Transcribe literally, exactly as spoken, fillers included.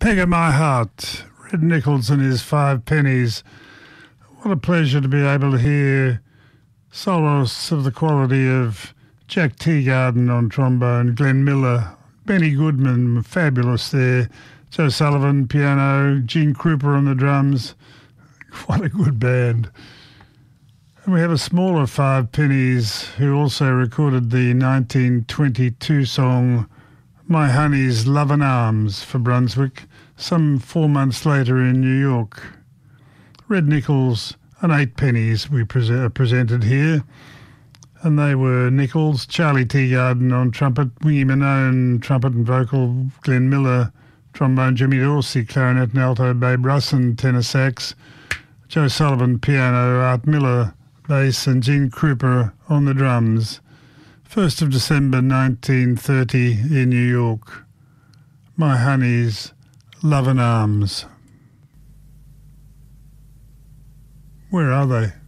Peg of My Heart, Red Nichols and his Five Pennies. What a pleasure to be able to hear soloists of the quality of Jack Teagarden on trombone, Glenn Miller, Benny Goodman, fabulous there, Joe Sullivan, piano, Gene Krupa on the drums. What a good band. And we have a smaller Five Pennies who also recorded the nineteen twenty-two song My Honey's Lovin' Arms for Brunswick, some four months later in New York. Red Nichols and Eight Pennies we pre- presented here, and they were Nichols, Charlie Teagarden on trumpet, Wingy Manone, trumpet and vocal, Glenn Miller, trombone, Jimmy Dorsey, clarinet and alto, Babe Russin, tenor sax, Joe Sullivan, piano, Art Miller, bass, and Gene Krupa on the drums. first of December nineteen thirty in New York. My Honey's Lovin' Arms. Where are they?